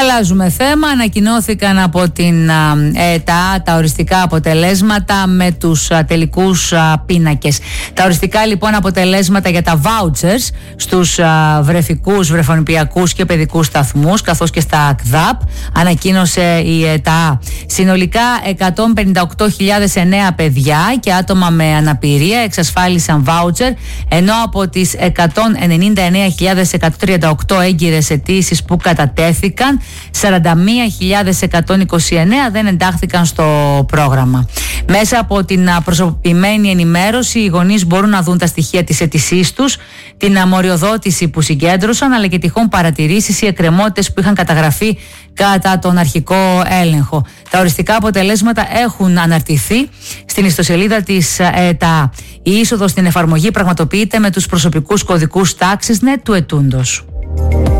Αλλάζουμε θέμα. Ανακοινώθηκαν από την ΕΤΑ τα οριστικά αποτελέσματα με τους τελικούς πίνακες. Τα οριστικά λοιπόν αποτελέσματα για τα vouchers στους βρεφικούς, βρεφονιπιακούς και παιδικούς σταθμούς, καθώς και στα ΚΔΑΠ, ανακοίνωσε η ΕΤΑ. Συνολικά 158.009 παιδιά και άτομα με αναπηρία εξασφάλισαν voucher, ενώ από τις 199.138 έγκυρες αιτήσεις που κατατέθηκαν, 41.129 δεν εντάχθηκαν στο πρόγραμμα. Μέσα από την προσωποποιημένη ενημέρωση, οι γονείς μπορούν να δουν τα στοιχεία της αίτησής τους, την αμοριοδότηση που συγκέντρωσαν, αλλά και τυχόν παρατηρήσεις ή εκκρεμότητες που είχαν καταγραφεί κατά τον αρχικό έλεγχο. Τα οριστικά αποτελέσματα έχουν αναρτηθεί στην ιστοσελίδα της ΕΤΑ. Η είσοδος στην εφαρμογή πραγματοποιείται με τους προσωπικούς κωδικούς τάξης του ετούντος.